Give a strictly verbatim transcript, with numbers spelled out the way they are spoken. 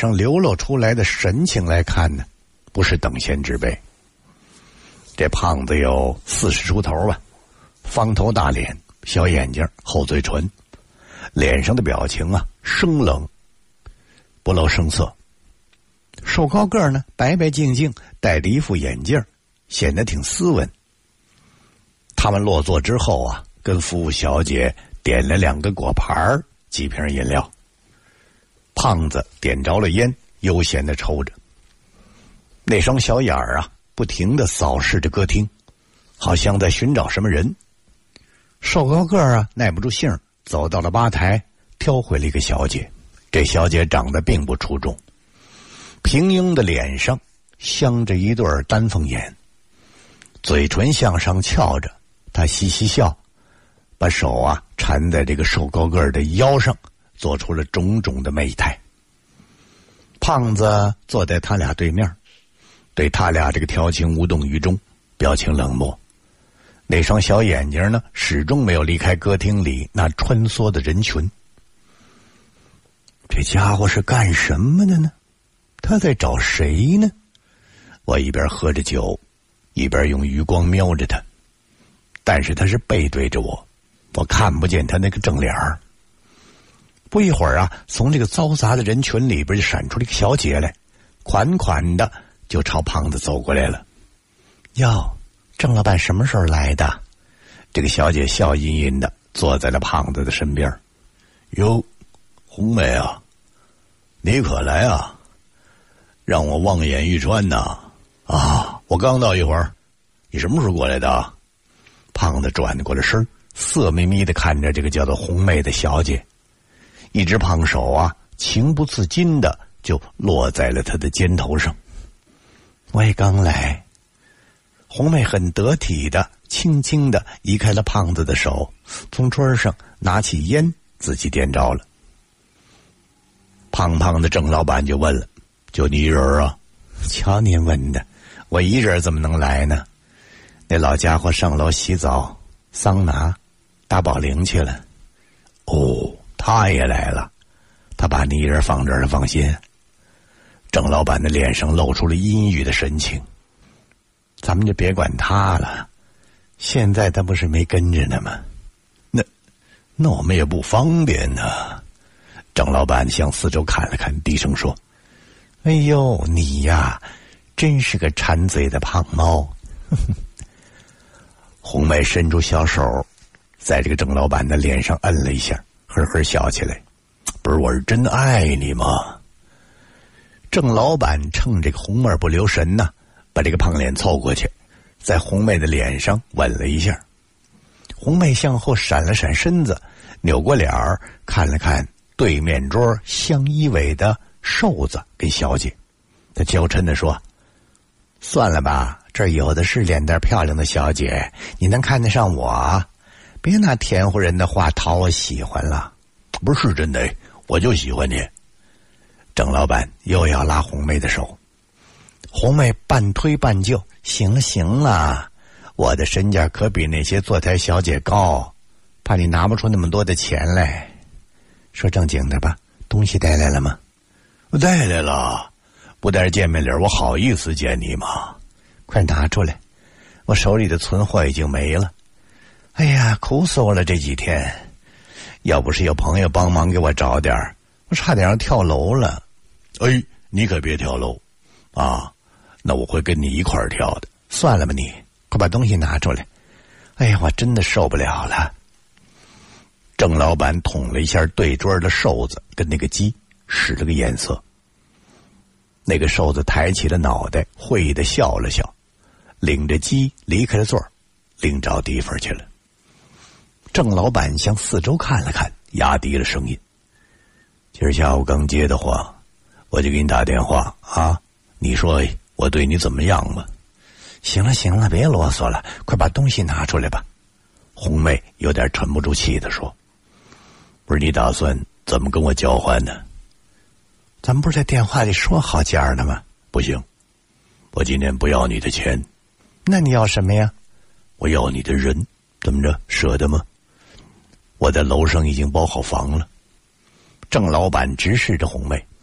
上流露出来的神情来看呢，不是等闲之辈。这胖子有四十出头吧，方头大脸，小眼睛，厚嘴唇，脸上的表情啊生冷，不露声色。瘦高个呢，白白净净，戴着一副眼镜，显得挺斯文。他们落座之后啊，跟服务小姐点了两个果盘，几瓶饮料。胖子点着了烟，悠闲地抽着。那双小眼儿啊，不停地扫视着歌厅，好像在寻找什么人。瘦高个啊，耐不住性儿，走到了吧台，挑回了一个小姐。这小姐长得并不出众，平庸的脸上镶着一对丹凤眼，嘴唇向上翘着，她嘻嘻笑，把手啊缠在这个瘦高个的腰上，做出了种种的媚态。胖子坐在他俩对面，对他俩这个调情无动于衷，表情冷漠。那双小眼睛呢，始终没有离开歌厅里那穿梭的人群。这家伙是干什么的呢？他在找谁呢？我一边喝着酒，一边用余光瞄着他，但是他是背对着我，我看不见他那个正脸儿。不一会儿啊，从这个嘈杂的人群里边就闪出了一个小姐来，款款的就朝胖子走过来了。哟，郑老板什么时候来的？这个小姐笑吟吟的坐在了胖子的身边。哟，红梅啊，你可来啊，让我望眼欲穿呐！啊，我刚到一会儿，你什么时候过来的？胖子转过了身，色眯眯的看着这个叫做红妹的小姐，一只胖手啊，情不自禁的就落在了她的肩头上。我也刚来。红妹很得体的轻轻的移开了胖子的手，从桌上拿起烟自己点着了。胖胖的郑老板就问了，就你一人啊？瞧您问的，我一人怎么能来呢？那老家伙上楼洗澡、桑拿、打保龄去了。哦，他也来了，他把你一人放这儿了，放心。郑老板的脸上露出了阴郁的神情。咱们就别管他了，现在他不是没跟着呢吗？那那我们也不方便呢。郑老板向四周看了看，低声说：哎呦，你呀真是个馋嘴的胖猫。红梅伸出小手在这个郑老板的脸上摁了一下，呵呵笑起来。不是，我是真爱你吗？郑老板趁这个红妹不留神呢，把这个胖脸凑过去，在红妹的脸上吻了一下。红妹向后闪了闪身子，扭过脸儿看了看对面桌相依偎的瘦子跟小姐，她娇嗔地说：算了吧，这儿有的是脸蛋漂亮的小姐，你能看得上我？别拿甜乎人的话讨我喜欢了。不是真的，我就喜欢你。郑老板又要拉红妹的手，红妹半推半就，行了行了，我的身价可比那些坐台小姐高，怕你拿不出那么多的钱来。说正经的吧，东西带来了吗？我带来了，不带着见面礼我好意思见你吗？快拿出来，我手里的存货已经没了。哎呀，苦死我了这几天，要不是有朋友帮忙给我找点，我差点要跳楼了。哎，你可别跳楼啊，那我会跟你一块儿跳的。算了吧你，快把东西拿出来。哎呀，我真的受不了了。郑老板捅了一下对桌的瘦子跟那个鸡，使了个眼色。那个瘦子抬起了脑袋，会意的笑了笑，领着鸡离开了座，另找地方去了。郑老板向四周看了看，压低了声音：今儿下午刚接的话，我就给你打电话啊，你说我对你怎么样吧？行了行了，别啰嗦了，快把东西拿出来吧。红妹有点沉不住气地说：不是你打算怎么跟我交换呢？咱们不是在电话里说好价的吗？不行，我今天不要你的钱。那你要什么呀？我要你的人。怎么着，舍得吗？我在楼上已经包好房了。郑老板直视着红妹：